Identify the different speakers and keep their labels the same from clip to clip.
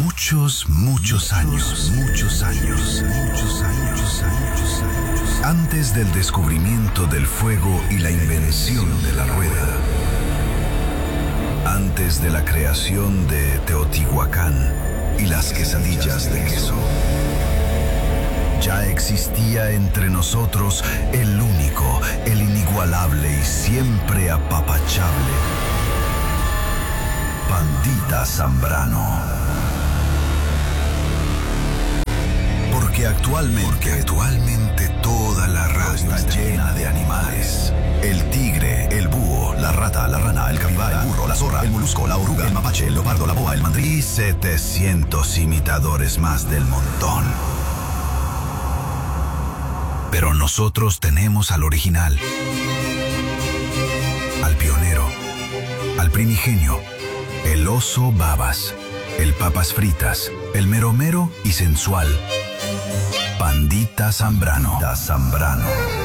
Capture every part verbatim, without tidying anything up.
Speaker 1: muchos, muchos años, muchos años, muchos años, años, años, antes del descubrimiento del fuego y la invención de la rueda, antes de la creación de Teotihuacán y las quesadillas de queso, ya existía entre nosotros el único, el inigualable y siempre apapachable Pandita Zambrano. Porque actualmente, porque actualmente toda la raza está llena de animales. El tigre, el búho, la rata, la rana, el capibara, el burro, la zorra, el molusco, la oruga, el mapache, el leopardo, la boa, el mandril y setecientos imitadores más del montón. Pero nosotros tenemos al original, al pionero, al primigenio, el oso babas, el papas fritas, el mero mero y sensual, Pandita Zambrano. Pandita Zambrano.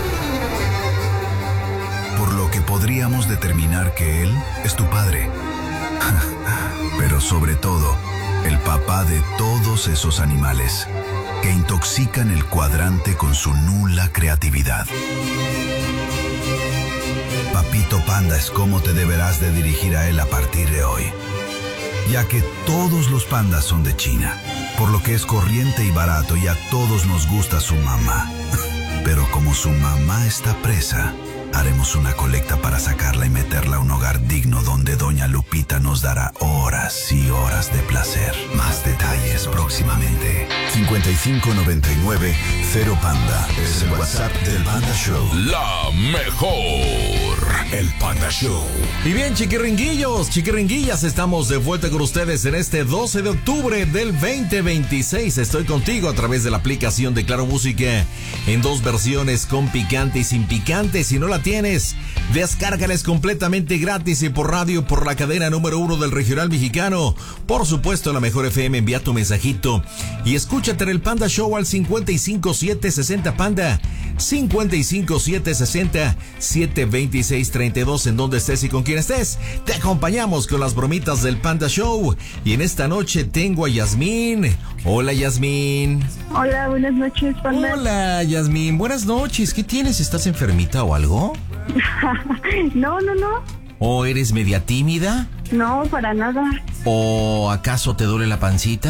Speaker 1: Por lo que podríamos determinar que él es tu padre. Pero sobre todo, el papá de todos esos animales que intoxican el cuadrante con su nula creatividad. Papito Panda es como te deberás de dirigir a él a partir de hoy, ya que todos los pandas son de China, por lo que es corriente y barato y a todos nos gusta su mamá. Pero como su mamá está presa, haremos una colecta para sacarla y meterla a un hogar digno donde Doña Lupita nos dará horas y horas de placer. Más detalles próximamente. cincuenta y cinco noventa y nueve cero Panda es el WhatsApp del Panda Show.
Speaker 2: La mejor. El Panda Show.
Speaker 3: Y bien, chiquiringuillos, chiquiringuillas, estamos de vuelta con ustedes en este doce de octubre del veinte veintiséis. Estoy contigo a través de la aplicación de Claro Música en dos versiones, con picante y sin picante. Si no la tienes, descárgales completamente gratis y por radio por la cadena número uno del regional mexicano. Por supuesto, la mejor F M. Envía tu mensajito y escúchate en el Panda Show al cincuenta y cinco siete sesenta Panda, cincuenta y cinco siete sesenta siete veintiséis treinta y dos, en donde estés y con quien estés. Te acompañamos con las bromitas del Panda Show. Y en esta noche tengo a Yasmín. Hola, Yasmín.
Speaker 4: Hola, buenas noches, Panda.
Speaker 3: Hola, Yasmín. Buenas noches. ¿Qué tienes? ¿Estás enfermita o algo?
Speaker 4: No, no, no.
Speaker 3: ¿O eres media tímida?
Speaker 4: No, para nada.
Speaker 3: ¿O acaso te duele la pancita?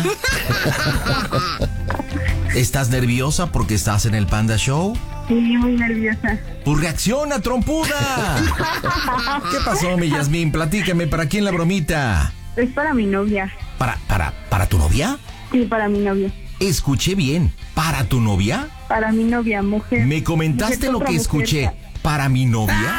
Speaker 3: ¿Estás nerviosa porque estás en el Panda Show?
Speaker 4: Sí, muy nerviosa.
Speaker 3: ¡Tu reacciona, trompuda! ¿Qué pasó, mi Yasmín? Platícame, ¿para quién la bromita?
Speaker 4: Es para mi novia.
Speaker 3: ¿Para, para, para tu novia?
Speaker 4: Sí, para mi novia.
Speaker 3: Escuché bien. ¿Para tu novia?
Speaker 4: Para mi novia, mujer.
Speaker 3: ¿Me comentaste lo que escuché? ¿Para mi novia?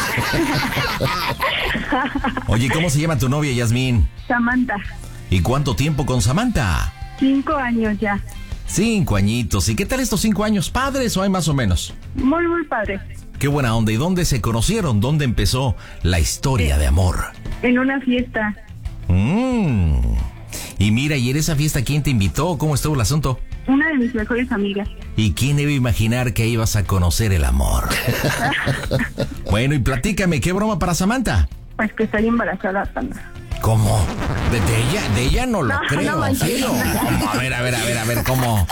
Speaker 3: Oye, ¿cómo se llama tu novia, Yasmín?
Speaker 4: Samantha.
Speaker 3: ¿Y cuánto tiempo con Samantha?
Speaker 4: Cinco años ya.
Speaker 3: Cinco añitos. ¿Y qué tal estos cinco años? ¿Padres o hay más o menos?
Speaker 4: Muy, muy padre.
Speaker 3: Qué buena onda. ¿Y dónde se conocieron? ¿Dónde empezó la historia de amor?
Speaker 4: En una fiesta.
Speaker 3: Mmm. Y mira, ¿y en esa fiesta quién te invitó? ¿Cómo estuvo el asunto?
Speaker 4: Una de mis mejores amigas.
Speaker 3: ¿Y quién iba a imaginar que ibas a conocer el amor? Bueno, y platícame, ¿qué broma para Samantha?
Speaker 4: Pues que estoy embarazada, Panda.
Speaker 3: ¿Cómo? ¿De, de ella? De ella no lo
Speaker 4: No,
Speaker 3: creo.
Speaker 4: no,
Speaker 3: ¿En serio? ¿Cómo? A ver, a ver, a ver, a ver, ¿cómo?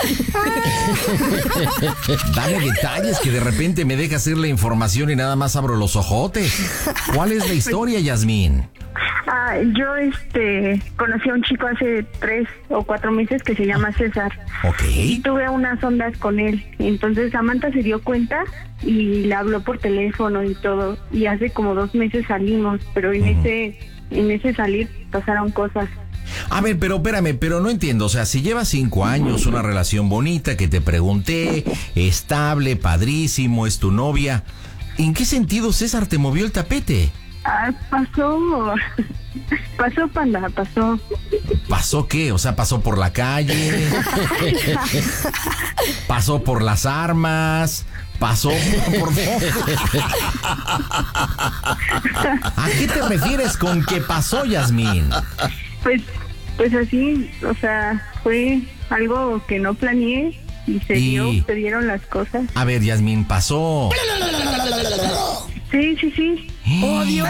Speaker 3: Dame detalles, que de repente me deja hacer la información y nada más abro los ojotes. ¿Cuál es la historia, Yasmín?
Speaker 4: Ah, yo este conocí a un chico hace tres o cuatro meses que se llama César.
Speaker 3: Ok.
Speaker 4: Y tuve unas ondas con él. Entonces Samantha se dio cuenta y le habló por teléfono y todo. Y hace como dos meses salimos, pero en uh-huh. ese en ese salir pasaron cosas.
Speaker 3: A ver, pero espérame, pero no entiendo. O sea, si llevas cinco años, una relación bonita que te pregunté, estable, padrísimo, es tu novia, ¿en qué sentido César te movió el tapete?
Speaker 4: Ah, pasó, pasó, Panda, pasó.
Speaker 3: ¿Pasó qué? O sea, pasó por la calle, pasó por las armas, pasó por... ¿A qué te refieres con que pasó, Yasmín?
Speaker 4: Pues, pues así, o sea, fue algo que no planeé y se
Speaker 3: y...
Speaker 4: dio, se dieron las cosas.
Speaker 3: A ver, Yasmín, pasó...
Speaker 4: Sí, sí, sí.
Speaker 5: ¡Oh, Dios!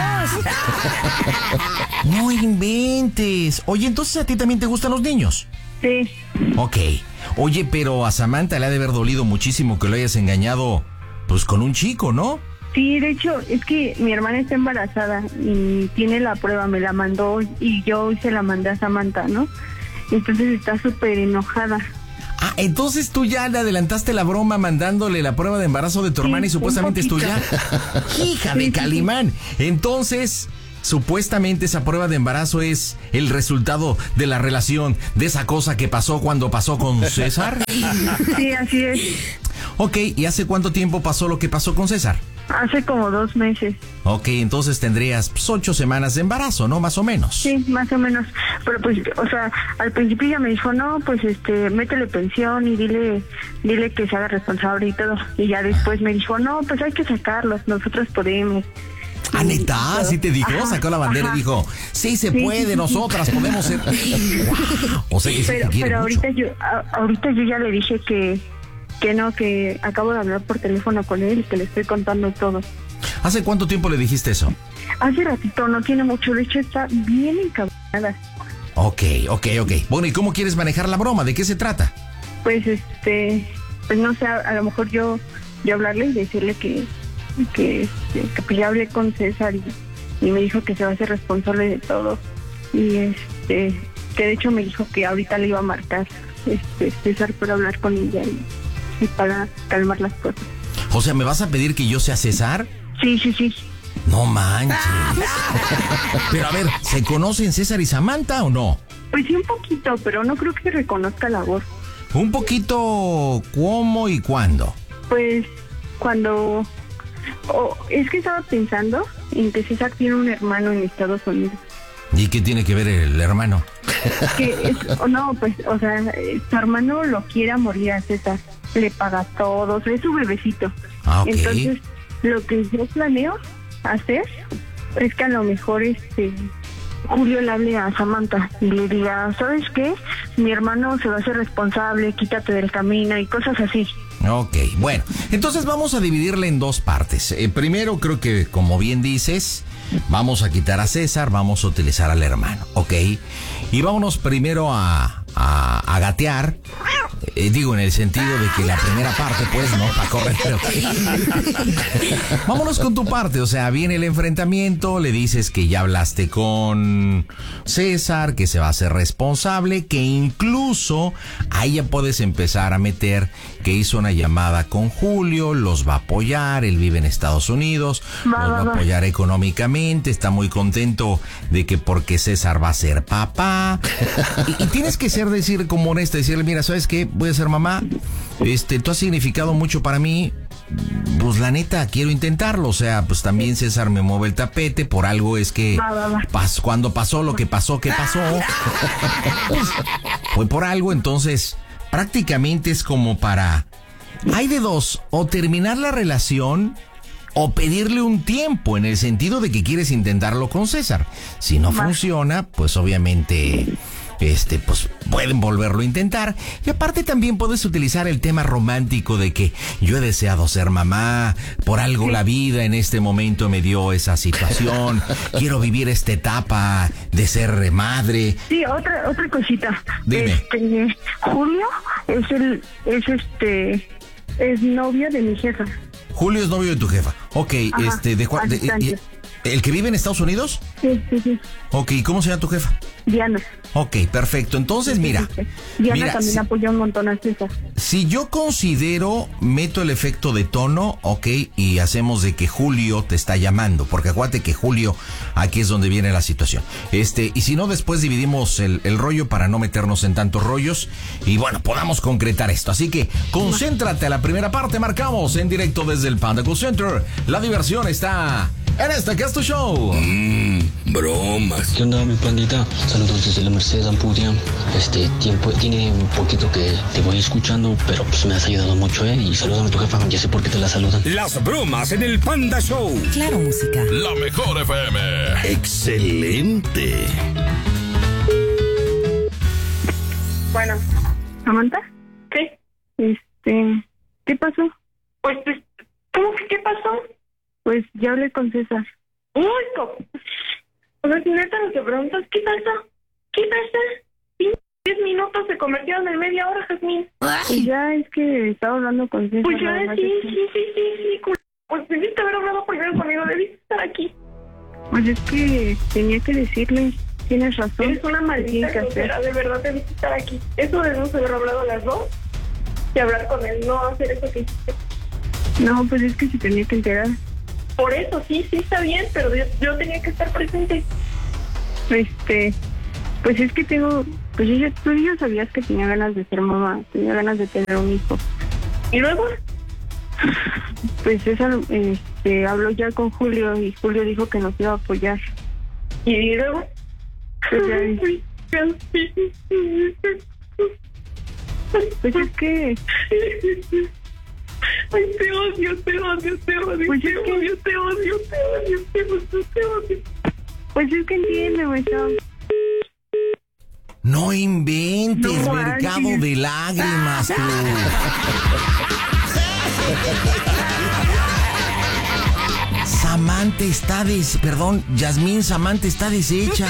Speaker 5: No inventes. Oye, entonces a ti también te gustan los niños.
Speaker 4: Sí.
Speaker 5: Ok. Oye, pero a Samantha le ha de haber dolido muchísimo que lo hayas engañado, pues, con un chico, ¿no?
Speaker 4: Sí, de hecho, es que mi hermana está embarazada y tiene la prueba, me la mandó y yo hoy se la mandé a Samantha, ¿no? Entonces está súper enojada.
Speaker 5: Ah, entonces tú ya le adelantaste la broma mandándole la prueba de embarazo de tu
Speaker 4: Sí,
Speaker 5: hermana y supuestamente es
Speaker 4: un
Speaker 5: tuya. Hija de
Speaker 4: Sí, sí,
Speaker 5: Calimán. Entonces, supuestamente esa prueba de embarazo es el resultado de la relación, de esa cosa que pasó cuando pasó con César.
Speaker 4: Sí, así es.
Speaker 5: Ok, ¿y hace cuánto tiempo pasó lo que pasó con César?
Speaker 4: Hace como dos meses.
Speaker 5: Ok, entonces tendrías pues, ocho semanas de embarazo, ¿no? Más o menos.
Speaker 4: Sí, más o menos. Pero pues, o sea, al principio ella me dijo, no, pues este, métele pensión y dile, dile que se haga responsable y todo. Y ya después me dijo, no, pues hay que sacarlos, nosotros podemos.
Speaker 5: Ah, neta, sí te dijo,
Speaker 4: Ajá,
Speaker 5: sacó la bandera
Speaker 4: ajá.
Speaker 5: y dijo, sí se
Speaker 4: Sí,
Speaker 5: puede,
Speaker 4: sí, sí,
Speaker 5: nosotras
Speaker 4: sí.
Speaker 5: podemos ser. Wow. O sea que sí
Speaker 4: Pero,
Speaker 5: te quiere
Speaker 4: pero
Speaker 5: mucho.
Speaker 4: ahorita yo, a- ahorita yo ya le dije que, que no, que acabo de hablar por teléfono con él y que le estoy contando todo.
Speaker 5: ¿Hace cuánto tiempo le dijiste eso?
Speaker 4: Hace ratito, no tiene mucho, de hecho está bien encabronada.
Speaker 5: Ok, ok, ok. Bueno, ¿y cómo quieres manejar la broma? ¿De qué se trata?
Speaker 4: Pues este, pues no sé, a, a lo mejor yo, yo hablarle y decirle que, que, este, que pues ya hablé con César y, y me dijo que se va a hacer responsable de todo. Y este, que de hecho me dijo que ahorita le iba a marcar este César para hablar con ella y, y para calmar las cosas.
Speaker 5: O sea, ¿me vas a pedir que yo sea César?
Speaker 4: Sí, sí, sí.
Speaker 5: No manches. Pero a ver, ¿se conocen César y Samantha o no?
Speaker 4: Pues sí, un poquito, pero no creo que reconozca la voz.
Speaker 5: Un poquito, ¿cómo y cuándo?
Speaker 4: Pues cuando... oh, es que estaba pensando en que César tiene un hermano en Estados Unidos.
Speaker 5: ¿Y qué tiene que ver el hermano?
Speaker 4: Que es, o no, pues, o sea, eh, su hermano lo quiere a morir a César. Le paga todo, o sea, es su bebecito.
Speaker 5: Ah, ok.
Speaker 4: Entonces, lo que yo planeo hacer es que a lo mejor este Julio le hable a Samantha y le diga, ¿sabes qué? Mi hermano se va a hacer responsable, quítate del camino y cosas así.
Speaker 5: Ok, bueno, entonces vamos a dividirle en dos partes. Eh, primero, creo que, como bien dices, vamos a quitar a César, vamos a utilizar al hermano, ¿ok? Y vámonos primero a, a, a gatear. Eh, digo, en el sentido de que la primera parte, pues, no, para correr. Pero... vámonos con tu parte, o sea, viene el enfrentamiento, le dices que ya hablaste con César, que se va a hacer responsable, que incluso ahí ya puedes empezar a meter que hizo una llamada con Julio, los va a apoyar, él vive en Estados Unidos,
Speaker 4: Va,
Speaker 5: los
Speaker 4: va,
Speaker 5: va a
Speaker 4: va.
Speaker 5: apoyar económicamente, está muy contento de que porque César va a ser papá. Y, y tienes que ser, decir como honesta, decirle, mira, ¿sabes qué? Voy a ser mamá, este, tú has significado mucho para mí, pues la neta, quiero intentarlo, o sea, pues también César me mueve el tapete, por algo es que
Speaker 4: Va, va, va.
Speaker 5: pas- cuando pasó lo que pasó, ¿qué pasó? Pues, fue por algo, entonces prácticamente es como para... Hay de dos, o terminar la relación o pedirle un tiempo, en el sentido de que quieres intentarlo con César. Si no
Speaker 4: Va.
Speaker 5: funciona, pues obviamente... Este, pues pueden volverlo a intentar. Y aparte también puedes utilizar el tema romántico de que yo he deseado ser mamá, por algo la vida en este momento me dio esa situación, quiero vivir esta etapa de ser madre.
Speaker 4: Sí, otra otra cosita.
Speaker 5: Dime.
Speaker 4: Este, Julio es el es este es novio de mi jefa.
Speaker 5: Julio es novio de tu jefa. Ok,
Speaker 4: Ajá,
Speaker 5: este, de, cua-
Speaker 4: a
Speaker 5: de-
Speaker 4: distancia.
Speaker 5: y- ¿el que vive en Estados Unidos?
Speaker 4: Sí, sí, sí.
Speaker 5: Ok, ¿cómo se llama tu jefa?
Speaker 4: Diana.
Speaker 5: Ok, perfecto. Entonces, mira,
Speaker 4: Sí, sí, sí. Diana
Speaker 5: mira,
Speaker 4: también
Speaker 5: si-
Speaker 4: apoyó un montón a César.
Speaker 5: Si yo considero, meto el efecto de tono, ok, y hacemos de que Julio te está llamando, porque acuérdate que Julio, aquí es donde viene la situación. Este, y si no, después dividimos el, el rollo para no meternos en tantos rollos y bueno, podamos concretar esto. Así que concéntrate a la primera parte, marcamos en directo desde el Panda Cool Center. La diversión está en este que es tu show.
Speaker 2: Mmm, bromas.
Speaker 6: ¿Qué onda, mi pandita? Saludos desde la Merced Ampudia. Este tiempo tiene un poquito que te voy escuchando, pero pues me has ayudado mucho, ¿eh? Y saludos a tu jefa, ya sé por qué te la saludan.
Speaker 2: Las bromas en el Panda Show.
Speaker 7: Claro Música.
Speaker 2: La mejor F M. Excelente.
Speaker 4: Bueno, ¿Samantha? ¿Qué? Este, ¿qué pasó? Pues, pues, ¿cómo que qué pasó? Pues ya hablé con César.
Speaker 7: Uy, ¿cómo? O sea, si neta lo que preguntas, ¿qué pasa? ¿Qué pasa? Diez minutos se convirtieron en media hora, Jazmín.
Speaker 4: Pues ya es que estaba hablando con César.
Speaker 7: Pues ya,
Speaker 4: nada más
Speaker 7: sí,
Speaker 4: es que-
Speaker 7: sí, sí, sí, sí, culo. Pues debiste haber hablado primero conmigo, debiste estar aquí.
Speaker 4: Pues es que tenía que decirle, tienes razón.
Speaker 7: Eres una
Speaker 4: Tiene
Speaker 7: maldita
Speaker 4: que hacer.
Speaker 7: grosera, de verdad debiste estar aquí. Eso debemos haber hablado las dos y hablar con él, no hacer eso que hiciste.
Speaker 4: No, pues es que se tenía que enterar.
Speaker 7: Por eso, sí, sí está bien, pero yo, yo tenía que estar presente.
Speaker 4: Este, pues es que tengo, pues yo ya, tú ya sabías que tenía ganas de ser mamá, tenía ganas de tener un hijo.
Speaker 7: ¿Y luego?
Speaker 4: Pues César, este, habló ya con Julio y Julio dijo que nos iba a apoyar.
Speaker 7: ¿Y luego?
Speaker 4: Pues ya, pues es que,
Speaker 7: Ay, te odio, te odio, te odio,
Speaker 4: Pues
Speaker 7: te
Speaker 4: es que-
Speaker 7: odio, te odio, te odio, te odio, te odio.
Speaker 4: pues es que entiende, güey, Sam.
Speaker 5: No inventes,
Speaker 4: No
Speaker 5: mercado
Speaker 4: manches.
Speaker 5: de lágrimas, tú. Samantha está des... Perdón, Yasmín, Samantha está deshecha.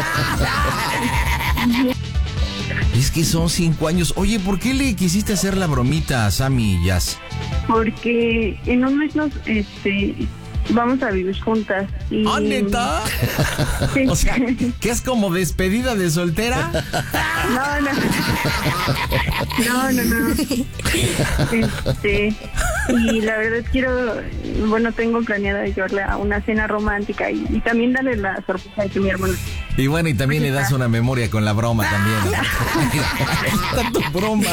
Speaker 5: Es que son cinco años. Oye, ¿por qué le quisiste hacer la bromita a Sammy y Yas?
Speaker 4: Porque en un mes nos, este, vamos a vivir juntas. Y,
Speaker 5: ¿Ah, neta?
Speaker 4: Sí.
Speaker 5: O sea, ¿que es como despedida de soltera?
Speaker 4: No, no. No, no, no. Este, y la verdad quiero, bueno, tengo planeada llevarle a una cena romántica y, y también darle la sorpresa de que mi hermano.
Speaker 5: Y bueno, y también le das una memoria con la broma también. Está tu broma.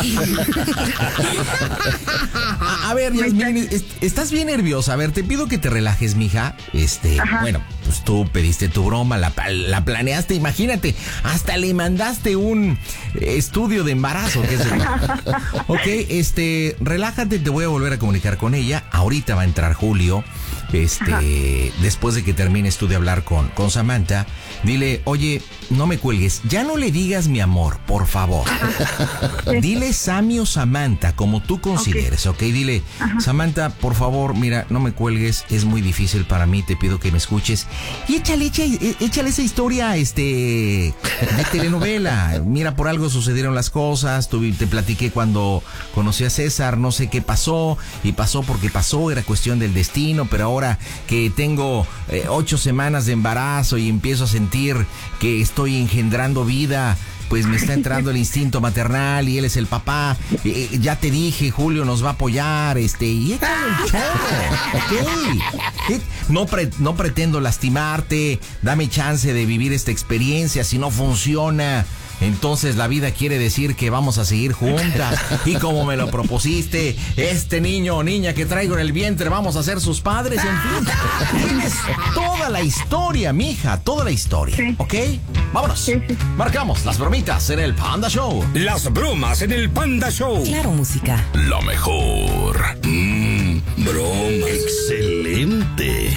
Speaker 5: A, a ver, Yasmín, est- estás bien nerviosa. A ver, te pido que te relajes, mija. Este,
Speaker 4: Ajá.
Speaker 5: bueno, pues tú pediste tu broma, la, la planeaste, imagínate, hasta le mandaste un estudio de embarazo, qué sé yo. Ok, este, relájate, te voy a volver a comunicar con ella. Ahorita va a entrar Julio. Este,
Speaker 4: Ajá.
Speaker 5: después de que termines tú de hablar con, con Samantha, dile, oye, no me cuelgues, ya no le digas mi amor, por favor. Dile Sammy o Samantha, como tú consideres, ¿ok? Dile, Samantha, por favor, mira, no me cuelgues, es muy difícil para mí, te pido que me escuches. Y échale, échale, échale esa historia, este, de telenovela. Mira, por algo sucedieron las cosas, tú, te platiqué cuando conocí a César, no sé qué pasó, y pasó porque pasó, era cuestión del destino, pero ahora que tengo eh, ocho semanas de embarazo y empiezo a sentir que estoy engendrando vida, pues me está entrando el instinto maternal y él es el papá. Eh, ya te dije, Julio nos va a apoyar, este, y échale el chorro, ¿ok? Eh, No, pre- no pretendo lastimarte, dame chance de vivir esta experiencia, si no funciona, entonces la vida quiere decir que vamos a seguir juntas. Y como me lo propusiste, este niño o niña que traigo en el vientre, vamos a ser sus padres, en fin. Tienes toda la historia, mija, toda la historia,
Speaker 4: Sí.
Speaker 5: ¿ok? Vámonos.
Speaker 4: Sí, sí.
Speaker 5: Marcamos las bromitas en el Panda Show.
Speaker 2: Las bromas en el Panda Show.
Speaker 8: Claro, música.
Speaker 2: La mejor. Mmm, bromas.
Speaker 9: Excelente.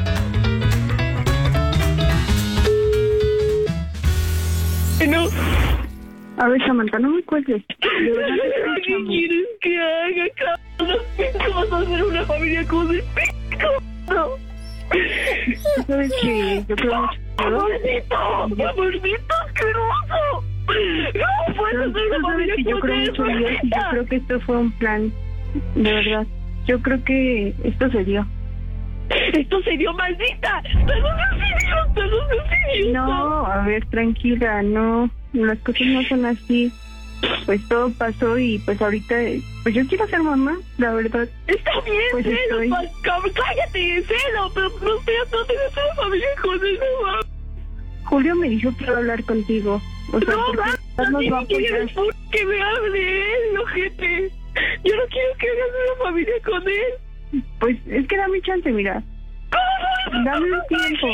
Speaker 7: No.
Speaker 4: A ver, Samantha, no me cuelgues. De verdad te
Speaker 7: ¿Qué
Speaker 4: escucho.
Speaker 7: quieres que haga, cabrón? ¿Cómo vas a hacer una familia con el pico? No.
Speaker 4: Tú sabes que yo creo mucho en Dios.
Speaker 7: ¡Amorcito! ¡Amorcito asqueroso! ¡No puedes hacer
Speaker 4: Tú
Speaker 7: una
Speaker 4: sabes
Speaker 7: familia
Speaker 4: que yo
Speaker 7: con
Speaker 4: creo
Speaker 7: él,
Speaker 4: mucho en Dios y yo
Speaker 7: maldita!
Speaker 4: creo que esto fue un plan, de verdad. Yo creo que esto se dio.
Speaker 7: ¡Esto se dio, maldita! ¡Todos los idiotas! ¡Todos los idiotas!
Speaker 4: No, a ver, tranquila, no, las cosas no son así. Pues todo pasó y pues ahorita, pues yo quiero ser mamá, la verdad.
Speaker 7: Está bien,
Speaker 4: Pues
Speaker 7: celo,
Speaker 4: estoy-
Speaker 7: pa- cab- cállate, celo, pero no seas, no tienes una familia con él, no mames.
Speaker 4: Julio me dijo que iba a hablar contigo. O sea,
Speaker 7: No,
Speaker 4: porque
Speaker 7: mames,
Speaker 4: nos
Speaker 7: no
Speaker 4: va a
Speaker 7: tiene
Speaker 4: apoyar.
Speaker 7: por que me hable él, ojete. Yo no quiero que hagas una familia con él.
Speaker 4: Pues es que dame chance, mira.
Speaker 7: ¿Cómo?
Speaker 4: Dame un tiempo.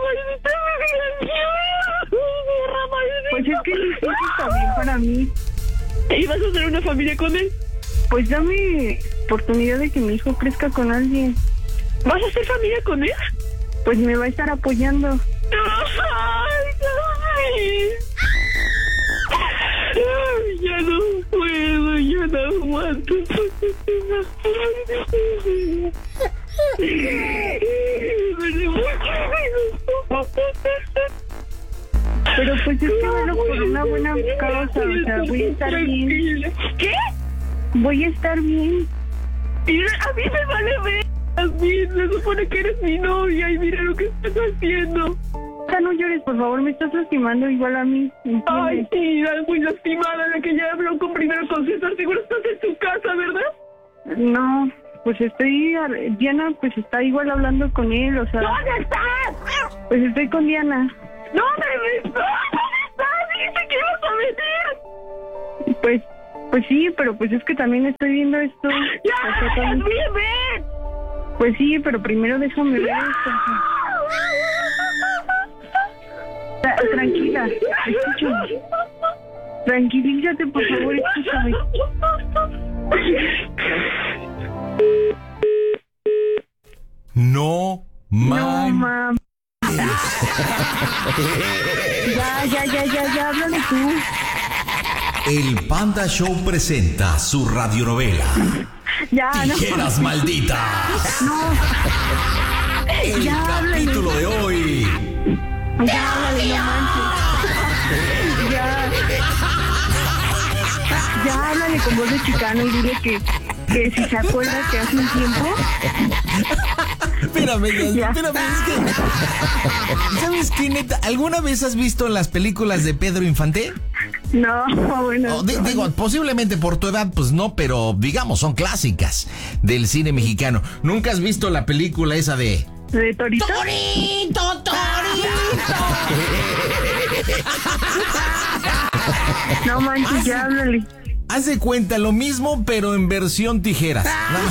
Speaker 4: Pues es que mi hijo está bien para mí.
Speaker 7: ¿Y vas a hacer una familia con él?
Speaker 4: Pues dame oportunidad de que mi hijo crezca con alguien.
Speaker 7: ¿Vas a hacer familia con él?
Speaker 4: Pues me va a estar apoyando.
Speaker 7: ¡Ay, ay! Ay, ya no puedo, ya no aguanto.
Speaker 4: Pero pues es que bueno, por una buena causa, o sea, voy a estar bien.
Speaker 7: ¿Qué?
Speaker 4: Voy a estar bien.
Speaker 7: Mira, a mí me vale ver. A mí se supone que eres mi novia y mira lo que estás haciendo.
Speaker 4: O sea, no llores, por favor, me estás lastimando igual a mí. ¿Entiendes?
Speaker 7: Ay, sí, muy lastimada de que ya habló con primero con César. Seguro estás en tu casa, ¿verdad?
Speaker 4: No, pues estoy, Diana, pues está igual hablando con él, o sea.
Speaker 7: ¿Dónde estás?
Speaker 4: Pues estoy con Diana.
Speaker 7: ¿Dónde estás? ¿Dónde estás? Dijiste que ibas a venir.
Speaker 4: Pues, pues sí, pero pues es que también estoy viendo esto.
Speaker 7: ¡Ya!
Speaker 4: O sea, también-
Speaker 7: ¡Bien, ven!
Speaker 4: Pues sí, pero primero déjame ver esto. Tra- Tranquila, escúchame. Tranquilízate, por favor, escúchame.
Speaker 5: No,
Speaker 4: No,
Speaker 5: man.
Speaker 4: mam. Ya, ya, ya, ya, ya, háblale tú.
Speaker 5: El Panda Show presenta su radionovela.
Speaker 4: Ya, no.
Speaker 5: Tijeras malditas.
Speaker 4: No.
Speaker 5: El
Speaker 4: Ya, háblale.
Speaker 5: capítulo de hoy.
Speaker 4: Ya, háblale, no manches. Ya. Ya, háblale con voz de chicano y dile que, que si se acuerda que hace un tiempo.
Speaker 5: Espérame,
Speaker 4: Ya.
Speaker 5: espérame, es que... ¿Sabes qué, neta? ¿Alguna vez has visto las películas de Pedro Infante?
Speaker 4: No, bueno.
Speaker 5: Oh, di- digo, posiblemente por tu edad, pues no, pero digamos, son clásicas del cine mexicano. ¿Nunca has visto la película esa de...
Speaker 4: ¿De Torito?
Speaker 5: ¡Torito, Torito!
Speaker 4: No manches, ya, háblale.
Speaker 5: Haz de cuenta lo mismo, pero en versión tijeras.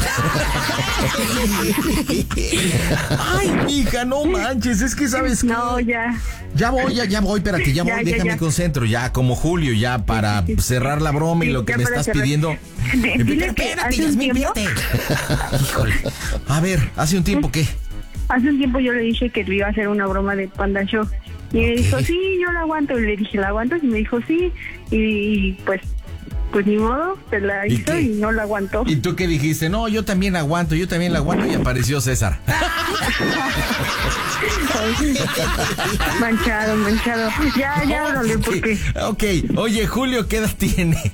Speaker 5: Ay, hija, no manches, es que sabes que...
Speaker 4: No, ya.
Speaker 5: Ya voy, ya, ya voy, espérate, ya voy,
Speaker 4: Ya, ya,
Speaker 5: déjame
Speaker 4: ya.
Speaker 5: concentro, ya como Julio, ya para cerrar la broma y
Speaker 4: Sí,
Speaker 5: lo que
Speaker 4: ya
Speaker 5: me
Speaker 4: para
Speaker 5: estás
Speaker 4: cerrar.
Speaker 5: pidiendo.
Speaker 4: D- dile que
Speaker 5: Espérate,
Speaker 4: hace un
Speaker 5: Yasmín,
Speaker 4: tiempo-
Speaker 5: espérate. Híjole. A ver, ¿hace un tiempo qué?
Speaker 4: Hace un tiempo yo le dije que le iba a hacer una broma de Panda Show. Y me
Speaker 5: Ok.
Speaker 4: dijo, sí, yo la aguanto. Y le dije, ¿la aguantas? Y me dijo, sí. Y pues, pues ni modo, se la
Speaker 5: ¿Y
Speaker 4: hizo
Speaker 5: qué?
Speaker 4: y no la aguantó.
Speaker 5: ¿Y tú qué dijiste? No, yo también la aguanto, yo también la aguanto y apareció César.
Speaker 4: Manchado, manchado. Ya, ya, háblale, porque
Speaker 5: Ok, oye, Julio, ¿qué edad tiene?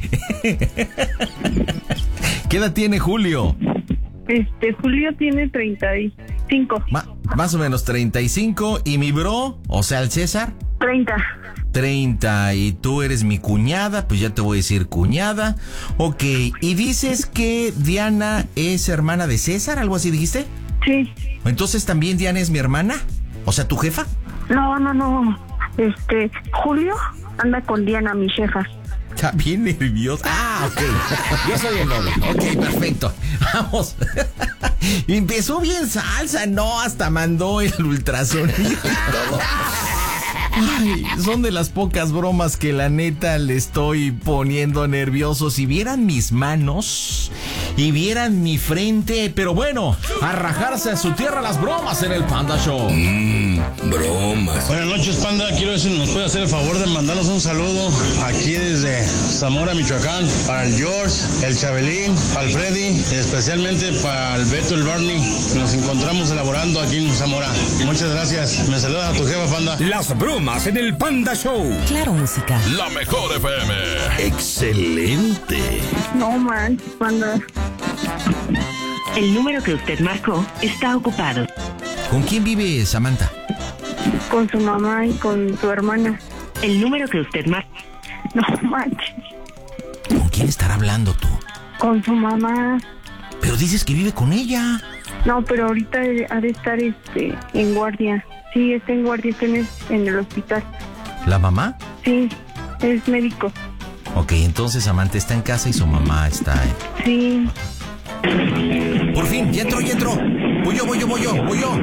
Speaker 5: ¿Qué edad tiene Julio?
Speaker 4: este Julio tiene treinta y cinco.
Speaker 5: Ma- más o menos treinta y cinco. ¿Y mi bro? O sea, el César.
Speaker 4: treinta.
Speaker 5: treinta. Y tú eres mi cuñada, pues ya te voy a decir cuñada. Ok, y dices que Diana es hermana de César, ¿algo así dijiste?
Speaker 4: Sí.
Speaker 5: Entonces también Diana es mi hermana. O sea, ¿tu jefa?
Speaker 4: No, no, no. Este, Julio anda con Diana, mi jefa.
Speaker 5: Está bien nervioso. Ah, ok. Yo soy el novio. Ok, perfecto. Vamos. Empezó bien salsa, no, hasta mandó el ultrasonido y todo. Ay, son de las pocas bromas que la neta le estoy poniendo nervioso. Si vieran mis manos y vieran mi frente, pero bueno, a rajarse a su tierra las bromas en el Panda Show.
Speaker 2: Mmm, bromas.
Speaker 8: Buenas noches, Panda. Quiero ver si nos puede hacer el favor de mandarnos un saludo aquí desde Zamora, Michoacán, para el George, el Chabelín, para el Freddy, y especialmente para el Beto, el Barney. Nos encontramos elaborando aquí en Zamora. Muchas gracias. Me saludas a tu jefa, Panda.
Speaker 2: Las bromas en el Panda Show.
Speaker 10: Claro, música.
Speaker 9: La mejor F M.
Speaker 2: Excelente.
Speaker 4: No manches, Panda.
Speaker 10: El número que usted marcó está ocupado.
Speaker 5: ¿Con quién vive Samantha?
Speaker 4: Con su mamá y con su hermana.
Speaker 10: El número que usted marcó.
Speaker 4: No manches.
Speaker 5: ¿Con quién estará hablando tú?
Speaker 4: Con su mamá.
Speaker 5: Pero dices que vive con ella.
Speaker 4: No, pero ahorita ha de estar este en guardia. Sí, está en guardia, está en el, en el hospital.
Speaker 5: ¿La mamá?
Speaker 4: Sí, es médico.
Speaker 5: Ok, entonces Samantha está en casa y su mamá está en...
Speaker 4: Sí.
Speaker 5: Por fin, ya entró, ya entró. Voy yo, voy yo, voy yo, voy yo.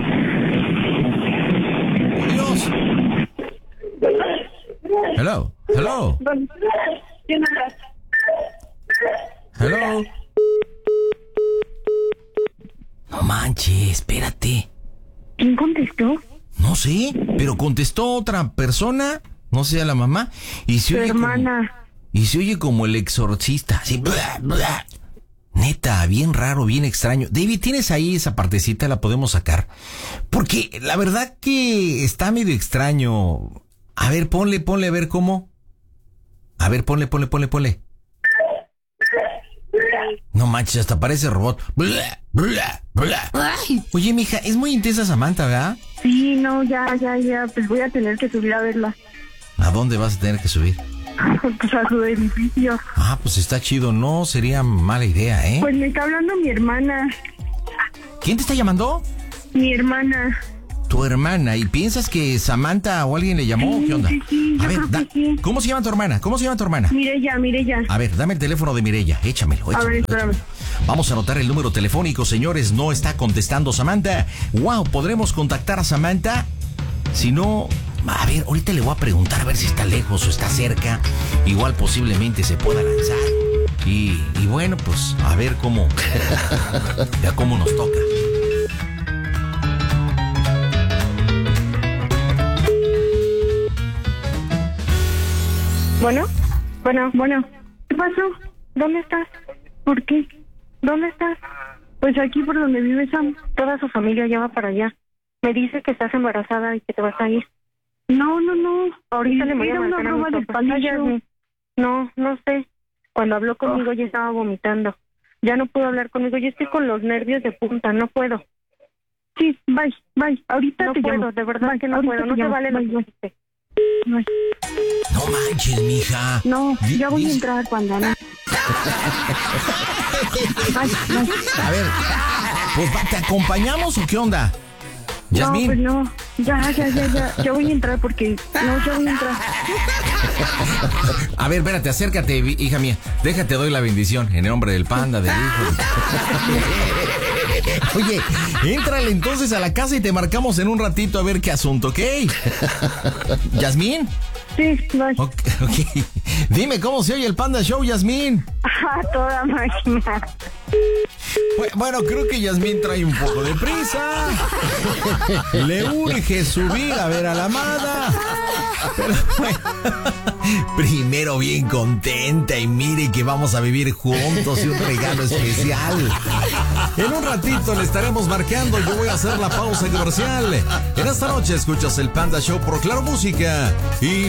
Speaker 5: Dios. Hello, hello,
Speaker 4: ¿Quién habla?
Speaker 5: hello. No manches, espérate.
Speaker 4: ¿Quién contestó?
Speaker 5: No sé, pero contestó otra persona, no sé, a la mamá, y se
Speaker 4: Su
Speaker 5: oye como-
Speaker 4: hermana.
Speaker 5: y se oye como el exorcista, así, bla, bla. Neta, bien raro, bien extraño. David, ¿tienes ahí esa partecita? ¿La podemos sacar? Porque la verdad que está medio extraño. A ver, ponle, ponle, a ver cómo. A ver, ponle, ponle, ponle, ponle. No manches, hasta parece robot. Bla, bla, bla. Oye, mija, es muy intensa Samantha, ¿verdad?
Speaker 4: Sí, no, ya, ya, ya, pues voy a tener que subir a verla.
Speaker 5: ¿A dónde vas a tener que subir?
Speaker 4: Pues a su edificio.
Speaker 5: Ah, pues está chido, no sería mala idea, ¿eh?
Speaker 4: Pues me está hablando mi hermana.
Speaker 5: ¿Quién te está llamando?
Speaker 4: Mi hermana.
Speaker 5: Tu hermana, ¿y piensas que Samantha o alguien le llamó?
Speaker 4: Sí,
Speaker 5: ¿Qué onda?
Speaker 4: Sí, sí, yo
Speaker 5: a ver,
Speaker 4: creo
Speaker 5: da,
Speaker 4: que sí.
Speaker 5: ¿cómo se llama tu hermana? ¿Cómo se llama tu hermana?
Speaker 4: Mireya, Mireya.
Speaker 5: A ver, dame el teléfono de Mireya, échamelo, échamelo.
Speaker 4: A ver, espérame.
Speaker 5: échamelo. Vamos a anotar el número telefónico, señores, no está contestando Samantha. Wow, ¿podremos contactar a Samantha? Si no, a ver, ahorita le voy a preguntar a ver si está lejos o está cerca. Igual posiblemente se pueda lanzar. Y, y bueno, pues a ver cómo, ya cómo nos toca.
Speaker 4: Bueno, bueno, bueno. ¿Qué pasó? ¿Dónde estás? ¿Por qué? ¿Dónde estás? Pues aquí por donde vive Sam. Toda su familia ya va para allá. Me dice que estás embarazada y que te vas a ir. No, no, no. Ahorita le voy a marcar a mis papás. No, no sé. Cuando habló conmigo ya estaba vomitando. Ya no puedo hablar conmigo. Yo estoy con los nervios de punta. No puedo. Sí, bye, bye. Ahorita
Speaker 7: No
Speaker 4: te
Speaker 7: puedo,
Speaker 4: llamo.
Speaker 7: de verdad
Speaker 4: Bye,
Speaker 7: que no
Speaker 4: ahorita
Speaker 7: puedo.
Speaker 4: te
Speaker 7: No te
Speaker 4: llamo.
Speaker 7: vale lo
Speaker 4: Bye,
Speaker 7: que
Speaker 4: bye.
Speaker 7: dijiste.
Speaker 4: Bye.
Speaker 5: No manches, mija.
Speaker 4: No,
Speaker 5: Di-
Speaker 4: ya voy a
Speaker 5: dis-
Speaker 4: entrar cuando no. Bye, bye.
Speaker 5: A ver, pues va, ¿te acompañamos o qué onda? Yasmín.
Speaker 4: No, pues no. Ya, ya, ya, ya. Ya voy a entrar porque... No, ya voy a entrar.
Speaker 5: A ver, espérate, acércate, vi- hija mía. Déjate, doy la bendición en el nombre del panda, del hijo. Oye, éntrale entonces a la casa y te marcamos en un ratito a ver qué asunto, ¿ok? ¿Yasmín?
Speaker 4: Sí, bye.
Speaker 5: Ok, ok. Dime, ¿cómo se oye el Panda Show, Yasmín?
Speaker 4: Ah, toda máquina.
Speaker 5: Bu- Bueno, creo que Yasmín trae un poco de prisa. Le urge subir a ver a la amada. Pero bueno, primero bien contenta y mire que vamos a vivir juntos y un regalo especial. En un ratito le estaremos marcando. Yo voy a hacer la pausa comercial. En esta noche escuchas el Panda Show por Claro Música y